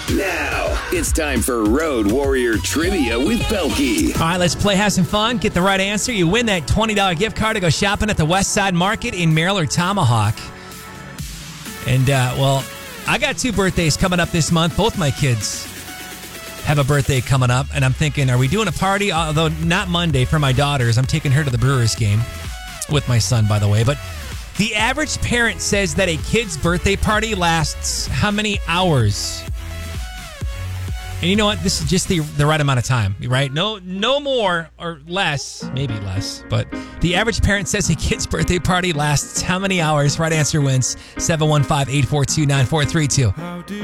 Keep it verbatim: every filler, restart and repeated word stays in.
Now, it's time for Road Warrior Trivia with Belky. All right, let's play, have some fun, get the right answer. You win that twenty dollars gift card to go shopping at the West Side Market in Merrill or Tomahawk. And, uh, well, I got two birthdays coming up this month. Both my kids have a birthday coming up, and I'm thinking, are we doing a party? Although not Monday for my daughters. I'm taking her to the Brewers game with my son, by the way. But the average parent says that a kid's birthday party lasts how many hours? And you know what? This is just the the right amount of time, right? No no more or less, maybe less. But the average parent says a kid's birthday party lasts how many hours? Right answer wins. seven one five, eight four two, nine four three two.